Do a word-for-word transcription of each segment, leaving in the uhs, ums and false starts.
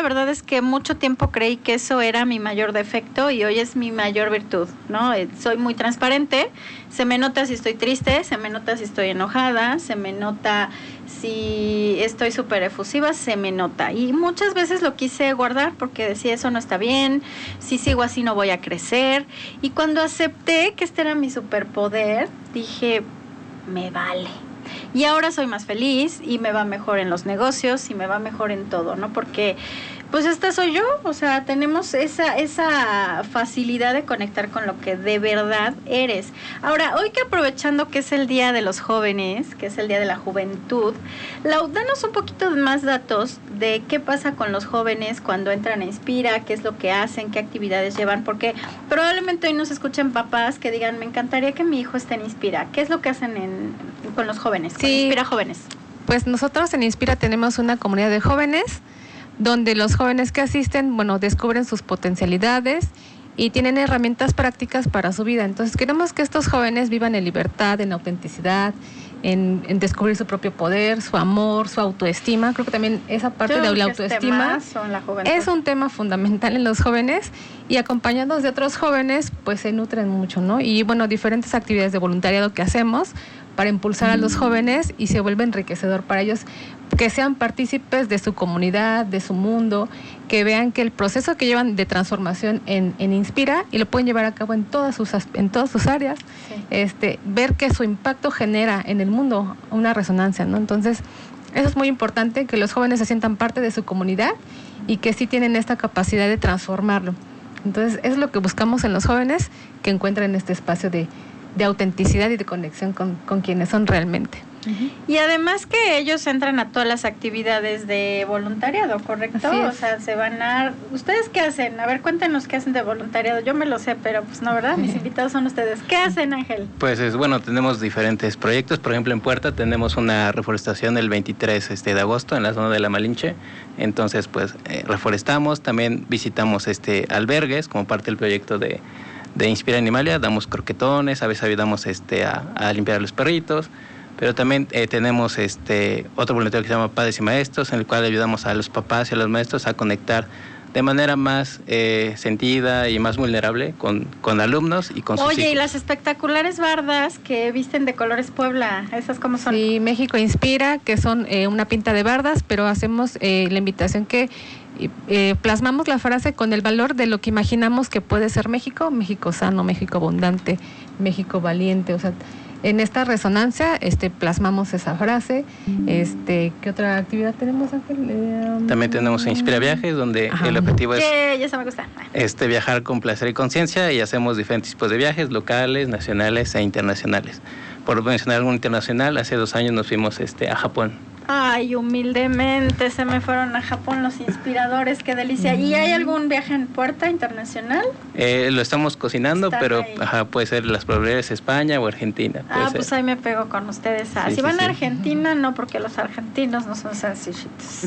la verdad es que mucho tiempo creí que eso era mi mayor defecto y hoy es mi mayor virtud, ¿no? Eh, soy muy transparente, se me nota si estoy triste, se me nota si estoy enojada, se me nota si estoy súper efusiva, se me nota. Y muchas veces lo quise guardar porque decía, eso no está bien, si sigo así no voy a crecer. Y cuando acepté que este era mi superpoder, dije, me vale. Y ahora soy más feliz y me va mejor en los negocios y me va mejor en todo, ¿no? Porque pues esta soy yo, o sea, tenemos esa esa facilidad de conectar con lo que de verdad eres. Ahora, hoy que aprovechando que es el Día de los Jóvenes, que es el Día de la Juventud, Lau, danos un poquito más datos de qué pasa con los jóvenes cuando entran a Inspira, qué es lo que hacen, qué actividades llevan, porque probablemente hoy nos escuchen papás que digan, me encantaría que mi hijo esté en Inspira. ¿Qué es lo que hacen en, con los jóvenes, con sí, Inspira Jóvenes? Pues nosotros en Inspira tenemos una comunidad de jóvenes donde los jóvenes que asisten, bueno, descubren sus potencialidades y tienen herramientas prácticas para su vida. Entonces queremos que estos jóvenes vivan en libertad, en autenticidad, en, en descubrir su propio poder, su amor, su autoestima. Creo que también esa parte Yo de la este autoestima es un tema fundamental en los jóvenes, y acompañados de otros jóvenes pues se nutren mucho, ¿no? Y bueno, diferentes actividades de voluntariado que hacemos para impulsar a los jóvenes y se vuelve enriquecedor para ellos, que sean partícipes de su comunidad, de su mundo, que vean que el proceso que llevan de transformación en, en Inspira, y lo pueden llevar a cabo en todas sus en todas sus áreas, sí. este, ver que su impacto genera en el mundo una resonancia, ¿no? Entonces, eso es muy importante, que los jóvenes se sientan parte de su comunidad y que sí tienen esta capacidad de transformarlo. Entonces, es lo que buscamos en los jóvenes, que encuentren este espacio de de autenticidad y de conexión con, con quienes son realmente. Uh-huh. Y además que ellos entran a todas las actividades de voluntariado, ¿correcto? O sea, se van a... ¿Ustedes qué hacen? A ver, cuéntenos qué hacen de voluntariado. Yo me lo sé, pero pues no, ¿verdad? Mis invitados son ustedes. ¿Qué hacen, Ángel? Pues es bueno, tenemos diferentes proyectos. Por ejemplo, en Puerta tenemos una reforestación el veintitrés este, de agosto en la zona de La Malinche. Entonces, pues, eh, reforestamos. También visitamos este albergues como parte del proyecto de de Inspira Animalia, damos croquetones, a veces ayudamos este, a, a limpiar a los perritos, pero también eh, tenemos este otro voluntario que se llama Padres y Maestros, en el cual ayudamos a los papás y a los maestros a conectar de manera más eh, sentida y más vulnerable con, con alumnos y con sus Oye, hijos. Y las espectaculares bardas que visten de colores Puebla, ¿esas cómo son? Sí, México Inspira, que son eh, una pinta de bardas, pero hacemos eh, la invitación que eh, plasmamos la frase con el valor de lo que imaginamos que puede ser México, México sano, México abundante, México valiente, o sea, en esta resonancia este plasmamos esa frase. Este, ¿qué otra actividad tenemos, Ángel? Eh, um... También tenemos Inspira Viajes, donde Ajá. el objetivo es yeah, ya se me gusta. este viajar con placer y conciencia, y hacemos diferentes tipos de viajes locales, nacionales e internacionales. Por mencionar algún internacional, hace dos años nos fuimos este a Japón. Ay, humildemente se me fueron a Japón los inspiradores, qué delicia. ¿Y hay algún viaje en Puerta internacional? Eh, lo estamos cocinando, Están pero ajá, puede ser las probabilidades España o Argentina. Ah, ser. Pues ahí me pego con ustedes. Ah, sí, si sí, van sí. a Argentina, no, porque los argentinos no son sencillitos.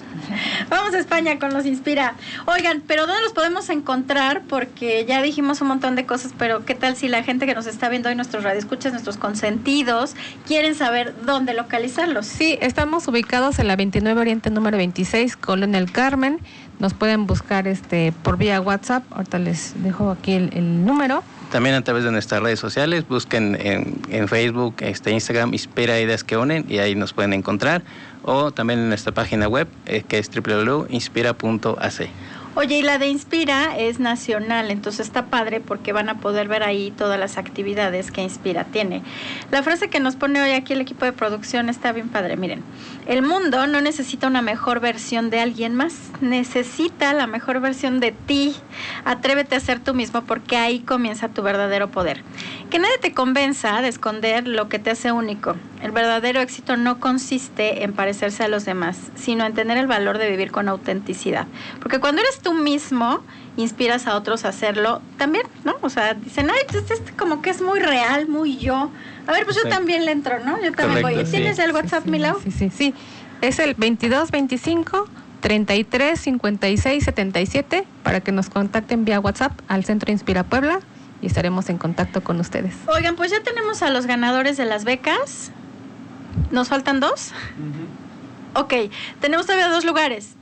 Vamos a España con los Inspira. Oigan, pero ¿dónde los podemos encontrar? Porque ya dijimos un montón de cosas, pero ¿qué tal si la gente que nos está viendo hoy, nuestros radioescuchas, nuestros consentidos, quieren saber dónde localizarlos? Sí, estamos ubicados en la veintinueve Oriente número veintiséis, Colonia El Carmen. Nos pueden buscar este por vía WhatsApp. Ahorita les dejo aquí el, el número. También a través de nuestras redes sociales, busquen en, en Facebook, este, Instagram, Inspira Ideas que Unen, y ahí nos pueden encontrar. O también en nuestra página web, eh, que es doble u doble u doble u punto inspira punto a c. Oye, y la de Inspira es nacional, entonces está padre porque van a poder ver ahí todas las actividades que Inspira tiene. La frase que nos pone hoy aquí el equipo de producción está bien padre, miren. El mundo no necesita una mejor versión de alguien más, necesita la mejor versión de ti. Atrévete a ser tú mismo porque ahí comienza tu verdadero poder. Que nadie te convenza de esconder lo que te hace único. El verdadero éxito no consiste en parecerse a los demás, sino en tener el valor de vivir con autenticidad. Porque cuando eres tú mismo, inspiras a otros a hacerlo también, ¿no? O sea, dicen, ay, este, este como que es muy real, muy yo. A ver, pues yo sí. también le entro, ¿no? Yo también Correcto, voy. Sí. ¿Tienes el WhatsApp, sí, sí, Milau? Sí, sí, sí. Es el veintidós veinticinco treinta y tres cincuenta y seis setenta y siete para que nos contacten vía WhatsApp al Centro Inspira Puebla y estaremos en contacto con ustedes. Oigan, pues ya tenemos a los ganadores de las becas. ¿Nos faltan dos? Uh-huh. Ok, tenemos todavía dos lugares.